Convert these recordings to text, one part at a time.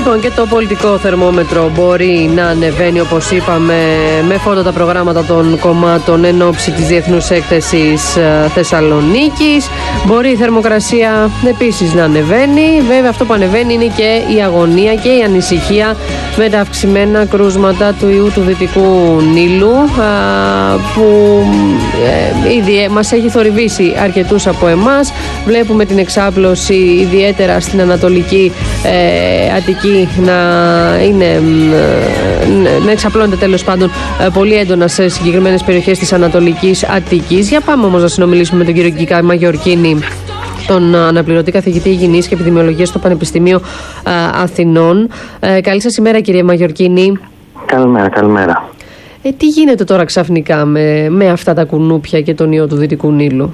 Λοιπόν, και το πολιτικό θερμόμετρο μπορεί να ανεβαίνει, όπως είπαμε, με φόντο τα προγράμματα των κομμάτων εν ώψη της Διεθνούς Έκθεσης Θεσσαλονίκης. Μπορεί η θερμοκρασία επίσης να ανεβαίνει. Βέβαια, αυτό που ανεβαίνει είναι και η αγωνία και η ανησυχία με τα αυξημένα κρούσματα του ιού του Δυτικού Νείλου, που ήδη μας έχει θορυβήσει αρκετούς από εμάς. Βλέπουμε την εξάπλωση ιδιαίτερα στην Ανατολική Αττική να εξαπλώνεται τέλος πάντων πολύ έντονα σε συγκεκριμένες περιοχές της Ανατολικής Αττικής. Για πάμε όμως να συνομιλήσουμε με τον κύριο Γκίκα Μαγιορκίνη, τον αναπληρωτή καθηγητή Υγιεινής και Επιδημιολογίας στο Πανεπιστήμιο Αθηνών. Καλή σας ημέρα, κύριε Μαγιορκίνη. Καλημέρα. Τι γίνεται τώρα ξαφνικά με αυτά τα κουνούπια και τον ιό του Δυτικού Νείλου?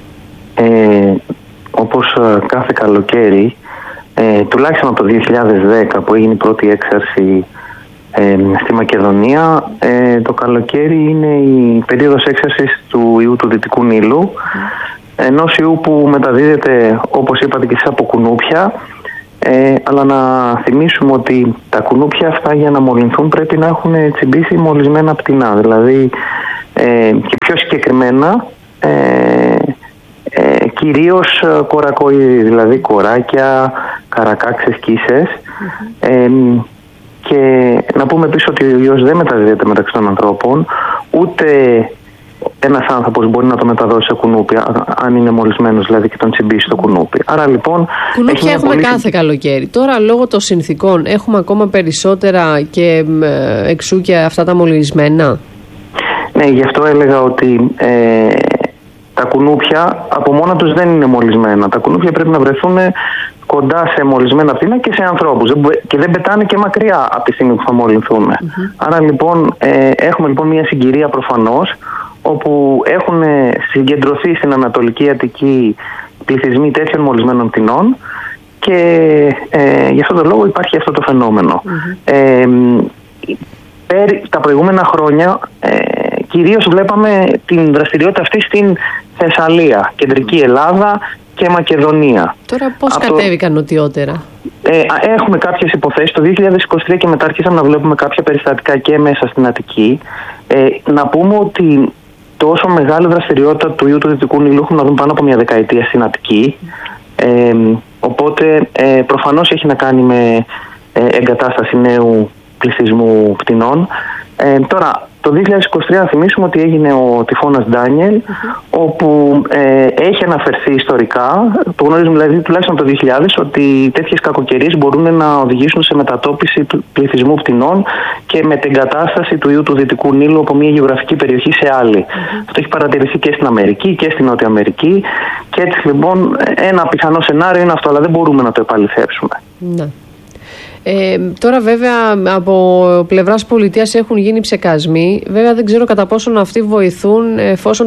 Όπως κάθε καλοκαίρι, τουλάχιστον από το 2010 που έγινε η πρώτη έξαρση στη Μακεδονία, το καλοκαίρι είναι η περίοδος έξαρσης του ιού του Δυτικού Νείλου, ενός ιού που μεταδίδεται, όπως είπατε και εσείς, από κουνούπια, αλλά να θυμίσουμε ότι τα κουνούπια αυτά για να μολυνθούν πρέπει να έχουν τσιμπήσει μολυσμένα πτηνά, δηλαδή και πιο συγκεκριμένα κυρίως κορακοειδή, δηλαδή κοράκια, καρακάξες, κίσες. Και να πούμε επίσης ότι ο ιός δεν μεταδίδεται μεταξύ των ανθρώπων, ούτε ένας άνθρωπος μπορεί να το μεταδώσει σε κουνούπι, αν είναι μολυσμένος δηλαδή και τον τσιμπήσει το κουνούπι. Άρα λοιπόν. Κουνούπια έχουμε κάθε καλοκαίρι. Τώρα λόγω των συνθήκων έχουμε ακόμα περισσότερα και εξού και αυτά τα μολυσμένα. Ναι, γι' αυτό έλεγα ότι τα κουνούπια από μόνα τους δεν είναι μολυσμένα. Τα κουνούπια πρέπει να βρεθούν κοντά σε μολυσμένα πτηνά και σε ανθρώπους. Και δεν πετάνε και μακριά από τη στιγμή που θα μολυνθούν. Άρα λοιπόν έχουμε λοιπόν μια συγκυρία προφανώς, όπου έχουν συγκεντρωθεί στην Ανατολική Αττική πληθυσμοί τέτοιων μολυσμένων πτηνών και γι' αυτόν τον λόγο υπάρχει αυτό το φαινόμενο. Τα προηγούμενα χρόνια κυρίως βλέπαμε την δραστηριότητα αυτή στην Θεσσαλία, Κεντρική Ελλάδα και Μακεδονία. Τώρα πώς κατέβηκαν νοτιότερα? Έχουμε κάποιες υποθέσεις. Το 2023 και μετά αρχίσαμε να βλέπουμε κάποια περιστατικά και μέσα στην Αττική. Να πούμε ότι τόσο μεγάλη δραστηριότητα του ιού του Δυτικού Νείλου έχουμε να δούμε πάνω από μια δεκαετία στην Αττική. Οπότε προφανώς έχει να κάνει με εγκατάσταση νέου πληθυσμού πτηνών. Τώρα, το 2023 θα θυμίσουμε ότι έγινε ο τυφώνας Ντάνιελ, όπου έχει αναφερθεί ιστορικά, το γνωρίζουμε δηλαδή τουλάχιστον το 2000, ότι τέτοιες κακοκαιρίες μπορούν να οδηγήσουν σε μετατόπιση του πληθυσμού πτηνών και μετεγκατάσταση του ιού του Δυτικού Νείλου από μια γεωγραφική περιοχή σε άλλη. Αυτό έχει παρατηρηθεί και στην Αμερική και στην Νότια Αμερική, και έτσι λοιπόν ένα πιθανό σενάριο είναι αυτό, αλλά δεν μπορούμε να το επαληθεύσουμε. Ναι. Τώρα βέβαια από πλευράς πολιτείας έχουν γίνει ψεκασμοί. Βέβαια δεν ξέρω κατά πόσον αυτοί βοηθούν εφόσον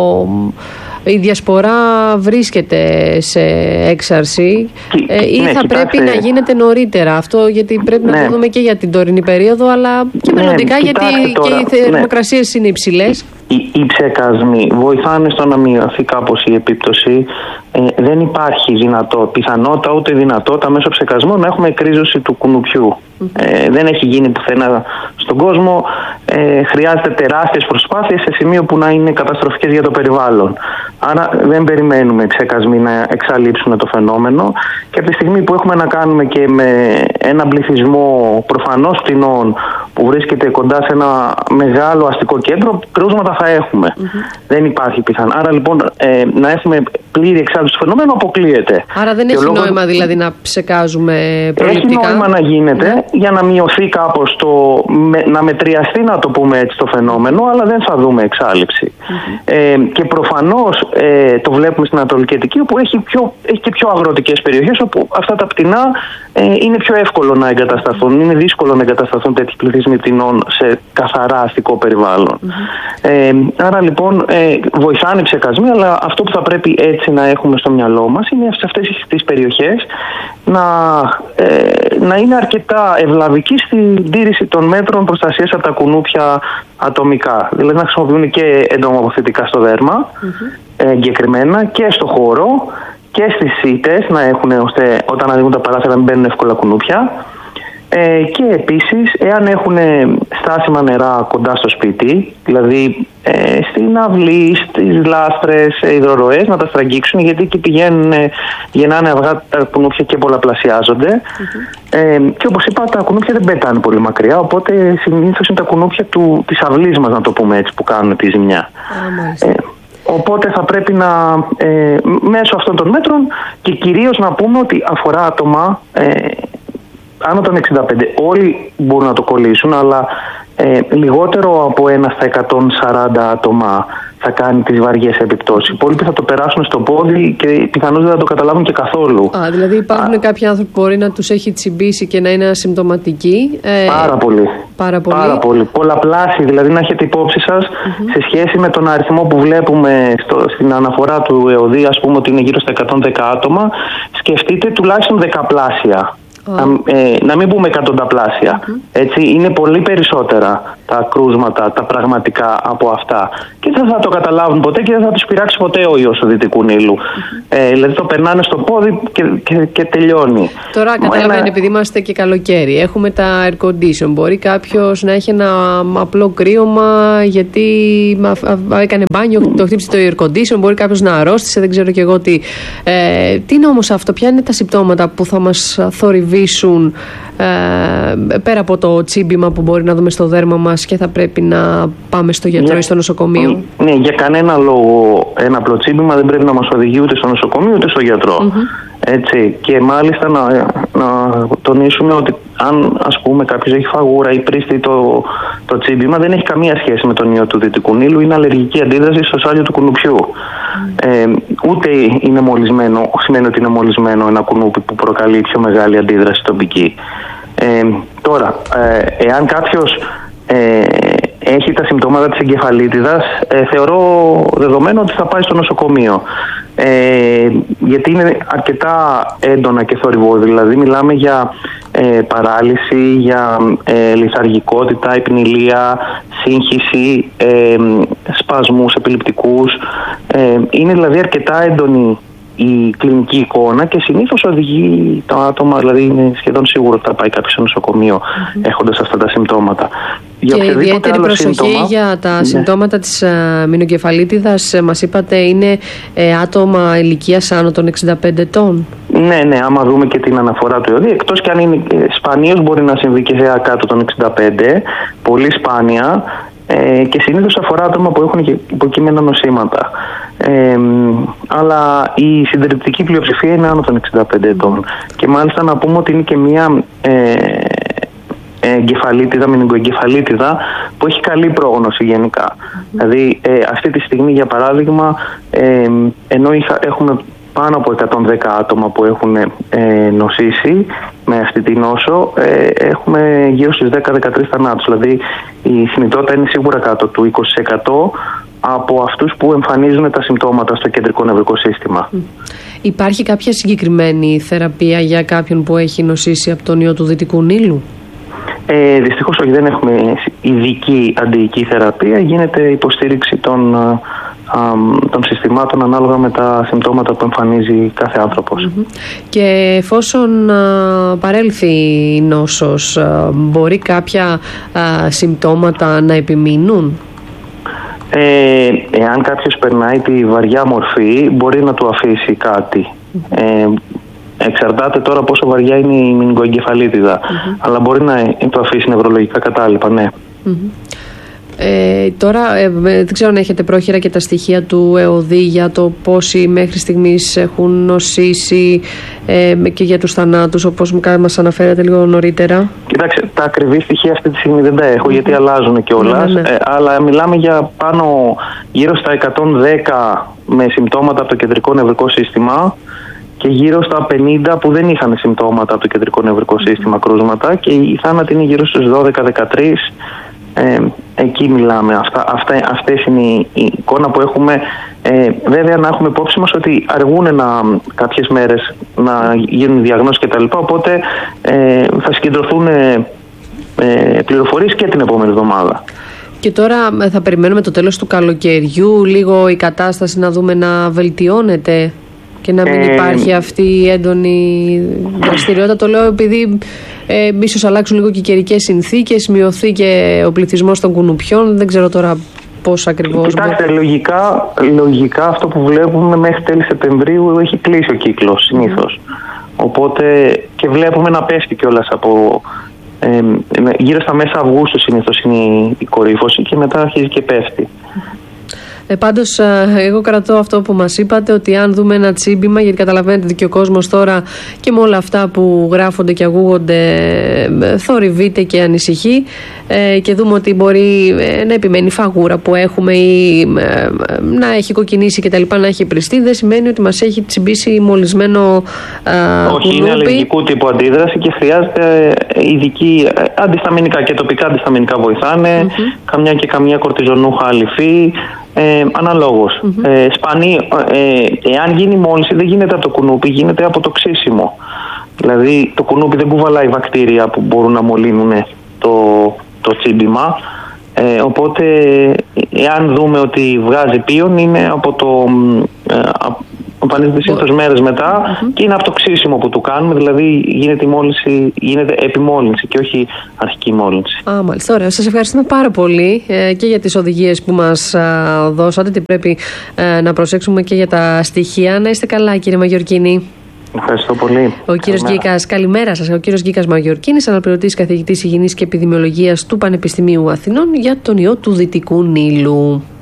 η διασπορά βρίσκεται σε έξαρση ή θα πρέπει να γίνεται νωρίτερα αυτό, γιατί πρέπει να το δούμε και για την τωρινή περίοδο αλλά και μελλοντικά, γιατί τώρα, και οι θερμοκρασίες είναι υψηλές. Οι ψεκασμοί βοηθάνε στο να μειωθεί κάπως η επίπτωση. Δεν υπάρχει πιθανότητα ούτε δυνατότητα μέσω ψεκασμού να έχουμε εκρίζωση του κουνουπιού. Δεν έχει γίνει πουθενά στον κόσμο. Χρειάζεται τεράστιες προσπάθειες σε σημείο που να είναι καταστροφικές για το περιβάλλον. Άρα δεν περιμένουμε οι ψεκασμοί να εξαλείψουν το φαινόμενο, και από τη στιγμή που έχουμε να κάνουμε και με έναν πληθυσμό προφανώς πτηνών που βρίσκεται κοντά σε ένα μεγάλο αστικό κέντρο, κρούσματα θα έχουμε. Δεν υπάρχει πιθανότητα. Άρα λοιπόν να έχουμε πλήρη εξάρτηση του φαινομένου αποκλείεται. Άρα δεν έχει νόημα δηλαδή να ψεκάζουμε προληπτικά. Έχει νόημα να γίνεται για να μειωθεί κάπως να μετριαστεί, να το πούμε έτσι, το φαινόμενο, αλλά δεν θα δούμε εξάλειψη. Και προφανώς το βλέπουμε στην Ανατολική Αττική, όπου έχει και πιο αγροτικές περιοχές, όπου αυτά τα πτηνά είναι πιο εύκολο να εγκατασταθούν. Είναι δύσκολο να εγκατασταθούν τέτοιοι πληθυσμοί πτηνών σε καθαρά αστικό περιβάλλον. Άρα λοιπόν βοηθάνε οι ψεκασμοί, αλλά αυτό που θα πρέπει έτσι να έχουμε στο μυαλό μας είναι σε αυτές τις περιοχές να είναι αρκετά ευλαβικοί στην τήρηση των μέτρων προστασίας από τα κουνούπια ατομικά. Δηλαδή να χρησιμοποιούν και εντομοποθητικά στο δέρμα, εγκεκριμένα, και στο χώρο και στις σίτες, να έχουν ώστε όταν ανοίγουν τα παράθυρα να μην μπαίνουν εύκολα κουνούπια. Και επίσης, εάν έχουν στάσιμα νερά κοντά στο σπίτι, δηλαδή στην αυλή, στις λάστρες, υδροροές, να τα στραγγίξουν, γιατί εκεί πηγαίνουν, γεννάνε αυγά τα κουνούπια και πολλαπλασιάζονται. Και όπως είπα, τα κουνούπια δεν πετάνε πολύ μακριά, οπότε συνήθως είναι τα κουνούπια της αυλής μας, να το πούμε έτσι, που κάνουν τη ζημιά. Οπότε θα πρέπει να, μέσω αυτών των μέτρων, και κυρίως να πούμε ότι αφορά άτομα άνω των 65. Όλοι μπορούν να το κολλήσουν, αλλά λιγότερο από 1 στα 140 άτομα θα κάνει τις βαριές επιπτώσεις. Οι υπόλοιποι θα το περάσουν στο πόδι και πιθανώς δεν θα το καταλάβουν και καθόλου. Δηλαδή υπάρχουν κάποιοι άνθρωποι που μπορεί να τους έχει τσιμπήσει και να είναι ασυμπτωματικοί. Πάρα πολύ. Πολλαπλάσιοι, δηλαδή να έχετε υπόψη σας, σε σχέση με τον αριθμό που βλέπουμε στην αναφορά του ΕΟΔΗ, ας πούμε ότι είναι γύρω στα 110 άτομα, σκεφτείτε τουλάχιστον δεκαπλάσια. Να μην πούμε εκατονταπλάσια. Έτσι, είναι πολύ περισσότερα τα κρούσματα, τα πραγματικά, από αυτά. Και δεν θα το καταλάβουν ποτέ και δεν θα τους πειράξει ποτέ ο ιός του Δυτικού Νείλου. Δηλαδή το περνάνε στο πόδι και τελειώνει. Τώρα καταλαβαίνετε, επειδή είμαστε και καλοκαίρι, έχουμε τα air condition. Μπορεί κάποιος να έχει ένα απλό κρύωμα γιατί έκανε μπάνιο, το χτύπησε το air condition. Μπορεί κάποιος να αρρώστησε, δεν ξέρω κι εγώ τι. Τι είναι όμως αυτό, ποια είναι τα συμπτώματα που θα μας θορυβήσουν πέρα από το τσίμπημα που μπορεί να δούμε στο δέρμα μας και θα πρέπει να πάμε στο γιατρό ή στο νοσοκομείο? Ναι, για κανένα λόγο ένα απλό τσίμπημα δεν πρέπει να μας οδηγεί ούτε στο νοσοκομείο ούτε στο γιατρό. Έτσι. Και μάλιστα να τονίσουμε ότι αν, ας πούμε, κάποιος έχει φαγούρα ή πρίστη το τσίμπημα, δεν έχει καμία σχέση με τον ιό του Δυτικού Νείλου. Είναι αλλεργική αντίδραση στο σάλιο του κουνουπιού. Ούτε είναι μολυσμένο, σημαίνει ότι είναι μολυσμένο ένα κουνούπι που προκαλεί πιο μεγάλη αντίδραση τοπική. Τώρα, εάν κάποιος έχει τα συμπτώματα της εγκεφαλίτιδας, θεωρώ δεδομένο ότι θα πάει στο νοσοκομείο. Γιατί είναι αρκετά έντονα και θορυβώδη. Δηλαδή μιλάμε για παράλυση, για λιθαργικότητα, υπνηλία, σύγχυση, σπασμούς επιληπτικούς. Είναι δηλαδή αρκετά έντονη η κλινική εικόνα και συνήθως οδηγεί το άτομα, δηλαδή είναι σχεδόν σίγουρο ότι θα πάει κάποιο στο νοσοκομείο έχοντας αυτά τα συμπτώματα. Και ιδιαίτερη προσοχή για τα συμπτώματα της μηνοκεφαλίτιδας, μας είπατε, είναι άτομα ηλικίας άνω των 65 ετών. Ναι, άμα δούμε και την αναφορά του ΕΟΔΗ, εκτός και αν είναι σπανίως μπορεί να συμβεί και σε κάτω των 65, πολύ σπάνια, και συνήθως αφορά άτομα που έχουν και υποκείμενα νοσήματα. Αλλά η συντριπτική πλειοψηφία είναι άνω των 65 ετών. Και μάλιστα να πούμε ότι είναι και μια εγκεφαλίτιδα, μηνυγκοεγκεφαλίτιδα, που έχει καλή πρόγνωση γενικά. Δηλαδή αυτή τη στιγμή, για παράδειγμα, ενώ έχουμε πάνω από 110 άτομα που έχουν νοσήσει με αυτή τη νόσο, έχουμε γύρω στους 10-13 θανάτους. Δηλαδή η θνητότητα είναι σίγουρα κάτω του 20% από αυτούς που εμφανίζουν τα συμπτώματα στο κεντρικό νευρικό σύστημα. Υπάρχει κάποια συγκεκριμένη θεραπεία για κάποιον που έχει νοσήσει από τον ιό του Δυτικού Νείλου? Δυστυχώς όχι, δεν έχουμε ειδική αντιοική θεραπεία. Γίνεται υποστήριξη των συστημάτων ανάλογα με τα συμπτώματα που εμφανίζει κάθε άνθρωπος. Και εφόσον παρέλθει η νόσος, μπορεί κάποια συμπτώματα να επιμείνουν? Εάν κάποιος περνάει τη βαριά μορφή, μπορεί να του αφήσει κάτι. Εξαρτάται τώρα πόσο βαριά είναι η μηνυγκοεγκεφαλίτιδα, αλλά μπορεί να το αφήσει νευρολογικά κατάλοιπα, ναι. Τώρα δεν ξέρω αν έχετε πρόχειρα και τα στοιχεία του ΕΟΔΗ για το πόσοι μέχρι στιγμής έχουν νοσήσει και για τους θανάτους, όπως μας αναφέρατε λίγο νωρίτερα. Κοιτάξτε, τα ακριβή στοιχεία αυτή τη στιγμή δεν τα έχω, γιατί αλλάζουν κιόλας. Αλλά μιλάμε για πάνω γύρω στα 110 με συμπτώματα από το κεντρικό νευρικό σύστημα και γύρω στα 50 που δεν είχαν συμπτώματα από το κεντρικό νευρικό σύστημα, κρούσματα, και η θάνατη είναι γύρω στους 12-13. Εκεί μιλάμε. Αυτές είναι η εικόνα που έχουμε. Βέβαια να έχουμε υπόψη μας ότι αργούν κάποιες μέρες να γίνουν διαγνώσεις κτλ. Οπότε θα συγκεντρωθούν πληροφορίες και την επόμενη εβδομάδα. Και τώρα θα περιμένουμε το τέλος του καλοκαιριού λίγο η κατάσταση να δούμε να βελτιώνεται? Και να μην υπάρχει αυτή η έντονη δραστηριότητα. Το λέω επειδή ίσως αλλάξουν λίγο και οι καιρικές συνθήκες, μειωθεί και ο πληθυσμός των κουνουπιών. Δεν ξέρω τώρα πώς ακριβώς. Κοιτάξτε, λογικά αυτό που βλέπουμε μέχρι τέλη Σεπτεμβρίου έχει κλείσει ο κύκλος συνήθως. Οπότε και βλέπουμε να πέφτει κιόλας από γύρω στα μέσα Αυγούστου συνήθως είναι η κορύφωση και μετά αρχίζει και πέφτει. Πάντως εγώ κρατώ αυτό που μας είπατε, ότι αν δούμε ένα τσίμπημα, γιατί καταλαβαίνετε ότι και ο κόσμος τώρα και με όλα αυτά που γράφονται και ακούγονται θορυβείται και ανησυχεί, και δούμε ότι μπορεί να επιμένει φαγούρα που έχουμε ή να έχει κοκκινήσει και τα λοιπά, να έχει πριστεί, δεν σημαίνει ότι μας έχει τσιμπήσει μολυσμένο Όχι, κουνούπι. Είναι αλλεργικού τύπου αντίδραση και χρειάζεται ειδική αντισταμινικά, και τοπικά αντισταμινικά βοηθάνε, καμιά και καμιά κορτιζονούχα αληφή. Αναλόγως. Εάν γίνει μόλυνση, δεν γίνεται από το κουνούπι, γίνεται από το ξύσιμο. Δηλαδή το κουνούπι δεν κουβαλάει βακτήρια που μπορούν να μολύνουν το τσίμπημα. Οπότε εάν δούμε ότι βγάζει πίον, είναι από το εμφανίζεται συνήθως μέρες μετά και είναι από το ξύσιμο που του κάνουμε, δηλαδή γίνεται επιμόλυνση και όχι αρχική μόλυνση. Μάλιστα, ωραία. Σας ευχαριστούμε πάρα πολύ και για τις οδηγίες που μας δώσατε, τι πρέπει να προσέξουμε και για τα στοιχεία. Να είστε καλά, κύριε Μαγιορκίνη. Ευχαριστώ πολύ. Ο κύριος Γκίκας, καλημέρα σας. Ο κύριος Γκίκας Μαγιορκίνης, αναπληρωτής καθηγητής υγιεινής και επιδημιολογίας του Πανεπιστημίου Αθηνών για τον ιό του Δυτικού Νείλου.